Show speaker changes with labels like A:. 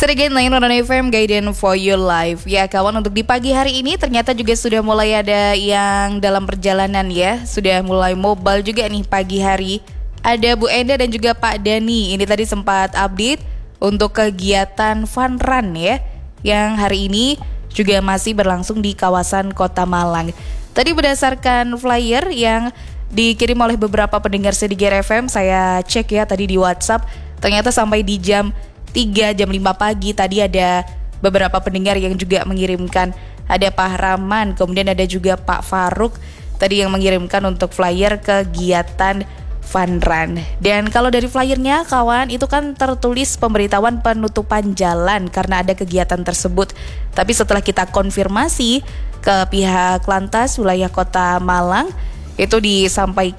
A: Serigin 9 FM Guidance for Your Life. Ya kawan, untuk di pagi hari ini ternyata juga sudah mulai ada yang dalam perjalanan ya. Sudah mulai mobile juga nih pagi hari. Ada Bu Enda dan juga Pak Dani. Ini tadi sempat update untuk kegiatan fun run ya, yang hari ini juga masih berlangsung di kawasan Kota Malang. Tadi berdasarkan flyer yang dikirim oleh beberapa pendengar Serigin FM, saya cek ya tadi di WhatsApp. Ternyata sampai di jam 5 pagi tadi ada beberapa pendengar yang juga mengirimkan. Ada Pak Rahman, kemudian ada juga Pak Faruk tadi yang mengirimkan untuk flyer kegiatan fun run. Dan kalau dari flyernya kawan, itu kan tertulis pemberitahuan penutupan jalan karena ada kegiatan tersebut. Tapi setelah kita konfirmasi ke pihak Lantas wilayah Kota Malang, itu disampaikan